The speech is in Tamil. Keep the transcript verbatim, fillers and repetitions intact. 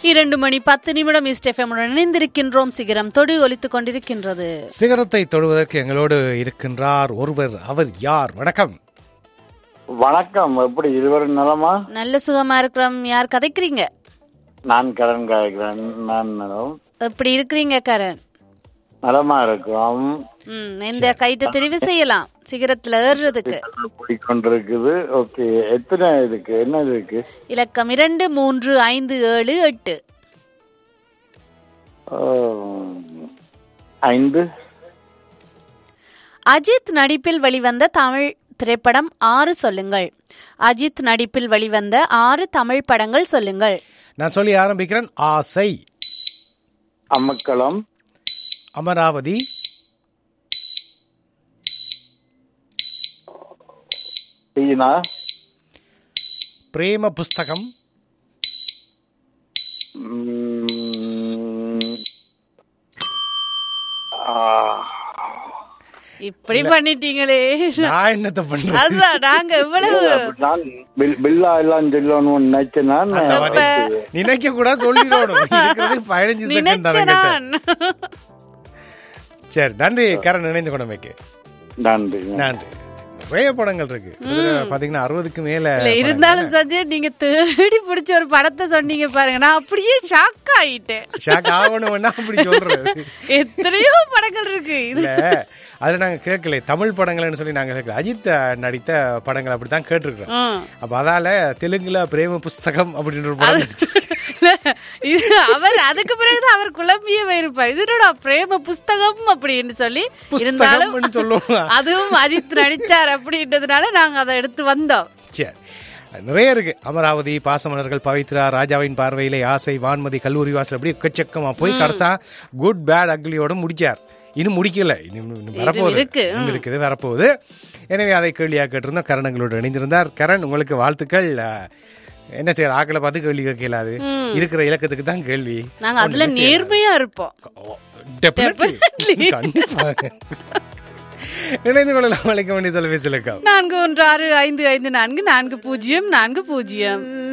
இரண்டு மணி பத்து நிமிடம் இஸ்டெஃபமுடன் இணைந்திருக்கின்றோம். சிகரம் தொடு ஒலித்துக் கொண்டிருக்கின்றது. சிகரத்தை தொடுவதற்கு எங்களோடு இருக்கின்றார் ஒருவர். அவர் யார்? வணக்கம். வணக்கம். எப்படி இருவரும் நலமா? நல்ல சுகமா இருக்கிறோம். யார் கதைக்கிறீங்க? நான் கரண் கதைக்கிறேன். நான் நலம். எப்படி இருக்கிறீங்க கரண்? நலமா இருக்கிறோம். ம், இந்த கைட்டு தெரிவு செய்யலாம் சிகரத்துல ஏறுறதுக்கு. போய்கொண்டிருக்குது. ஓகே, எத்தனை இருக்கு? என்ன இருக்கு? இலக்கம் இரண்டு மூன்று ஐந்து ஏழு எட்டு. ஐந்து. அஜித் நடிப்பில் வெளிவந்த தமிழ் திரைப்படம் ஆறு சொல்லுங்கள். அஜித் நடிப்பில் வெளிவந்த ஆறு தமிழ் படங்கள் சொல்லுங்கள். நான் சொல்லி ஆரம்பிக்கிறேன். ஆசை, அமக்களம், அமராவதி, தீனா, பிரேம புஸ்தகம், இப்படி பண்ணிட்டீங்களே. நான் என்னத்த பண்றேன்? அதான் நாங்க எவ்வளவு பில்லா எல்லாம் சொல்லணும் நினைச்சேன். நினைக்க கூட சொல்லிடணும். பதினஞ்சு செகண்ட் தானே. சரி, நன்றி கரண், இணைந்து கொண்டமைக்கு நன்றி. நன்றி. நிறைய படங்கள் இருக்கு பாத்தீங்கன்னா, அறுபதுக்கு மேல இருந்தாலும் சஞ்சய், நீங்க தேடி பிடிச்ச ஒரு படத்தை சொன்னீங்க பாருங்க, நான் அப்படியே ஷாக் ஆயிட்டேன். ஷாக் ஆகணும்னா அப்படி சொல்றது. எத்தனையோ படங்கள் இருக்கு இதுல. அதுல நாங்க கேட்கல தமிழ் படங்கள்னு சொல்லி நாங்க கேட்கல. அஜித் நடித்த படங்கள் அப்படித்தான் கேட்டிருக்கிறோம். அப்ப அதால தெலுங்குல பிரேம புஸ்தகம் அப்படின்ற ஒரு படம் அவர் அதுக்கு பிறகுதான் அவர் குழம்பியே இருப்பார். இதனோட பிரேம புஸ்தகம் அப்படின்னு சொல்லி இருந்தாலும் சொல்லுவோம். அதுவும் அஜித் நடிச்சார் அப்படின்றதுனால நாங்க அதை எடுத்து வந்தோம். சரி, நிறைய இருக்கு. அமராவதி, பாசமலர்கள், பவித்ரா, ராஜாவின் பார்வையிலே, ஆசை, வான்மதி, கல்லூரி வாசல், அப்படி எக்கச்சக்கமா போய் கடைசா குட் பேட் அக்லியோட முடிச்சார். இன்னும் முடிக்கல, இன்னும் வரப்போகுது, இருக்குது வரப்போகுது. எனவே அதை கேள்வியாக கேட்டிருந்தோம். கரணங்களோடு இணைந்திருந்தார். கரண், உங்களுக்கு வாழ்த்துக்கள். என்ன செய்யற, ஆக்களை பார்த்து கேள்வி கேட்கலாது, இருக்கிற இலக்கத்துக்கு தான் கேள்வி. நாங்க அதுல நேர்மையா இருப்போம். கண்டிப்பாக இணைந்து கொள்ளலாம். அழைக்க வேண்டிய தொலைபேசி இலக்கம் நான்கு ஒன்று ஆறு ஐந்து ஐந்து நான்கு நான்கு பூஜ்ஜியம் நான்கு பூஜ்ஜியம்.